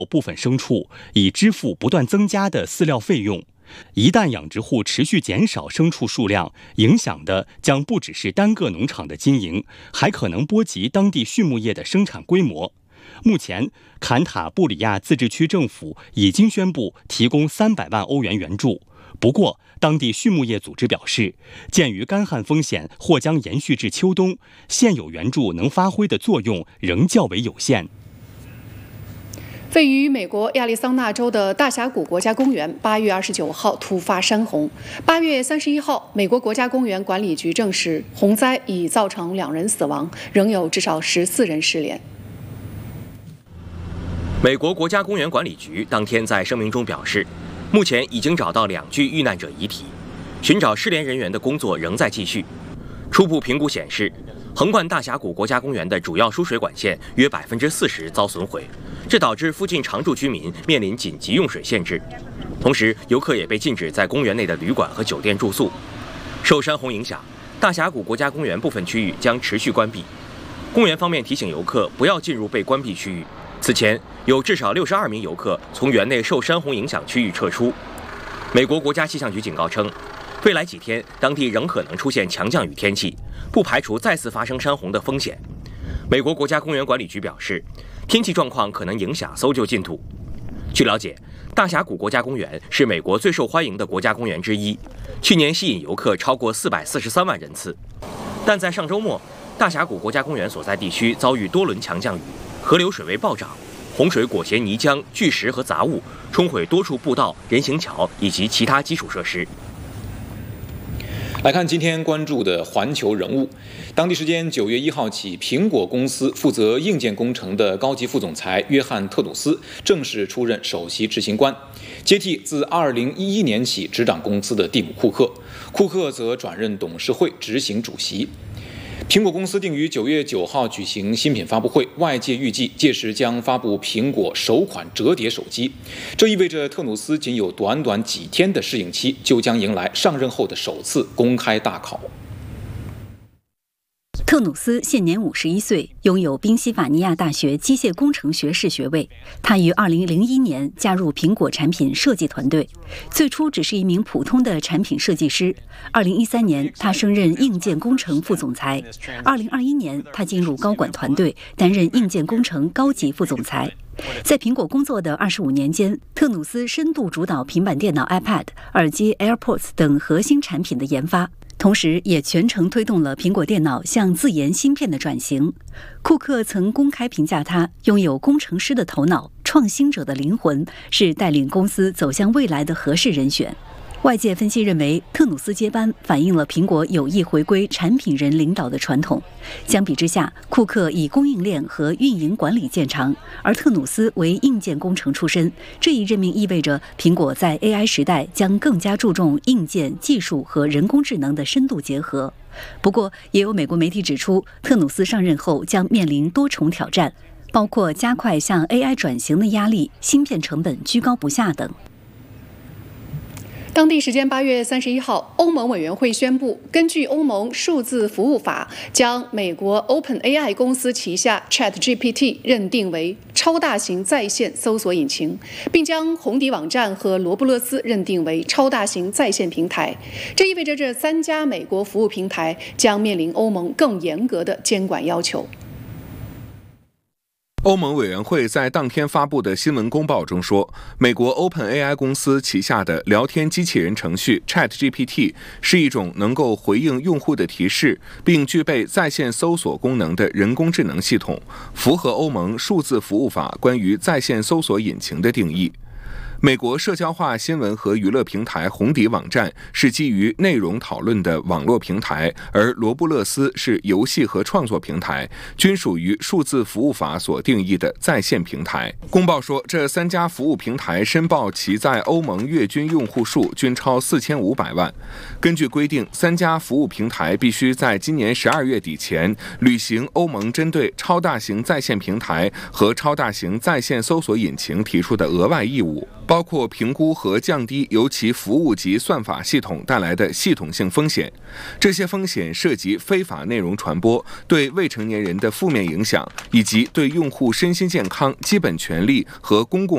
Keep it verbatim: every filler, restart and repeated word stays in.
部分牲畜，以支付不断增加的饲料费用。一旦养殖户持续减少牲畜数量，影响的将不只是单个农场的经营，还可能波及当地畜牧业的生产规模。目前，坎塔布里亚自治区政府已经宣布提供三百万欧元援助。不过，当地畜牧业组织表示，鉴于干旱风险或将延续至秋冬，现有援助能发挥的作用仍较为有限。 位于美国亚利桑那州的大峡谷国家公园八月二十九号突发山洪。八月三十一号，美国国家公园管理局证实，洪灾已造成两人死亡，仍有至少十四人失联。 美国国家公园管理局当天在声明中表示，目前已经找到两具遇难者遗体，寻找失联人员的工作仍在继续。初步评估显示，横贯大峡谷国家公园的主要输水管线约百分之四十遭损毁，这导致附近常住居民面临紧急用水限制。同时，游客也被禁止在公园内的旅馆和酒店住宿。受山洪影响，大峡谷国家公园部分区域将持续关闭。公园方面提醒游客不要进入被关闭区域。此前，有至少六十二名游客从园内受山洪影响区域撤出。美国国家气象局警告称，未来几天当地仍可能出现强降雨天气，不排除再次发生山洪的风险。美国国家公园管理局表示，天气状况可能影响搜救进度。据了解，大峡谷国家公园是美国最受欢迎的国家公园之一，去年吸引游客超过四百四十三万人次。但在上周末，大峡谷国家公园所在地区遭遇多轮强降雨，河流水位暴涨，洪水裹挟泥浆、巨石和杂物，冲毁多处步道、人行桥以及其他基础设施。 来看今天关注的环球人物。当地时间九月一号起，苹果公司负责硬件工程的高级副总裁约翰·特努斯正式出任首席执行官，接替自二零一一年起执掌公司的蒂姆·库克。库克则转任董事会执行主席。苹果公司定于九月九号举行新品发布会，外界预计届时将发布苹果首款折叠手机。这意味着特努斯仅有短短几天的适应期，就将迎来上任后的首次公开大考。 特努斯现年五十一岁，拥有宾夕法尼亚大学机械工程学士学位。他于二零零一年加入苹果产品设计团队，最初只是一名普通的产品设计师。二零一三年，他升任硬件工程副总裁。二零二一年，他进入高管团队，担任硬件工程高级副总裁。在苹果工作的二十五年间，特努斯深度主导平板电脑 iPad、耳机 AirPods 等核心产品的研发。同时也全程推动了苹果电脑向自研芯片的转型。库克曾公开评价他拥有工程师的头脑、创新者的灵魂，是带领公司走向未来的合适人选。外界分析认为，特努斯接班反映了苹果有意回归产品人领导的传统。相比之下，库克以供应链和运营管理见长，而特努斯为硬件工程出身。这一任命意味着苹果在 A I 时代将更加注重硬件技术和人工智能的深度结合。不过，也有美国媒体指出，特努斯上任后将面临多重挑战，包括加快向 A I 转型的压力、芯片成本居高不下等。 当地时间八月三十一号，欧盟委员会宣布，根据欧盟数字服务法，将美国 OpenAI 公司旗下 ChatGPT 认定为超大型在线搜索引擎，并将红底网站和罗布勒斯认定为超大型在线平台。这意味着这三家美国服务平台将面临欧盟更严格的监管要求。 欧盟委员会在当天发布的新闻公报中说，美国 OpenAI 公司旗下的聊天机器人程序 ChatGPT 是一种能够回应用户的提示并具备在线搜索功能的人工智能系统，符合欧盟数字服务法关于在线搜索引擎的定义。美国社交化新闻和娱乐平台红底网站是基于内容讨论的网络平台，而罗布勒斯是游戏和创作平台，均属于数字服务法所定义的在线平台。公报说，这三家服务平台申报其在欧盟月均用户数均超四千五百万。根据规定，三家服务平台必须在今年十二月底前履行欧盟针对超大型在线平台和超大型在线搜索引擎提出的额外义务，包括评估和降低由其服务及算法系统带来的系统性风险。这些风险涉及非法内容传播、对未成年人的负面影响，以及对用户身心健康、基本权利和公共